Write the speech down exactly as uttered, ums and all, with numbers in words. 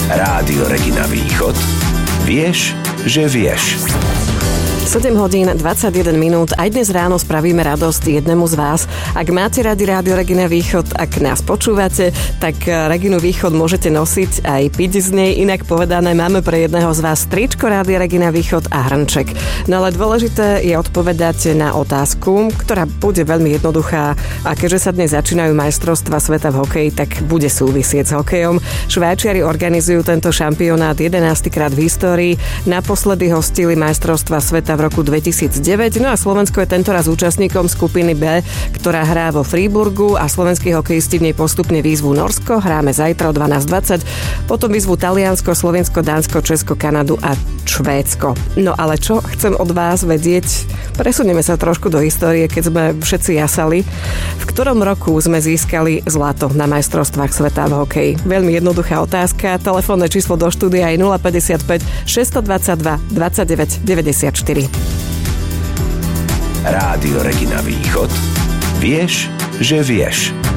Rádio Regina Východ. Vieš, že vieš. sedem hodín dvadsaťjeden minút. Aj dnes ráno spravíme radosť jednému z vás. Ak máte radi Rádio Regina Východ, ak nás počúvate, tak Reginu Východ môžete nosiť aj piť z nej. Inak povedané, máme pre jedného z vás tričko Rádia Regina Východ a hrnček. No ale dôležité je odpovedať na otázku, ktorá bude veľmi jednoduchá. A keďže sa dnes začínajú majstrovstvá sveta v hokeji, tak bude súvisieť s hokejom. Švajčiari organizujú tento šampionát jedenástykrát v histórii. Naposledy hostili majstrovstvá sveta v roku dvetisícdeväť, no a Slovensko je tentoraz účastníkom skupiny B, ktorá hrá vo Fríburgu a slovenskí hokejisti v nej postupne výzvu Norsko, hráme zajtra o dvanásť dvadsať, potom výzvu Taliansko, Slovensko, Dánsko, Česko, Kanadu a Švédsko. No ale čo chcem od vás vedieť? Presunieme sa trošku do histórie, keď sme všetci jasali. V ktorom roku sme získali zlato na majstrovstvách sveta v hokeji? Veľmi jednoduchá otázka. Telefónne číslo do štúdia je nula päťdesiatpäť šesťstodvadsaťdva dvadsaťdeväť deväťdesiatštyri. Rádio Regina Východ. Vieš, že vieš.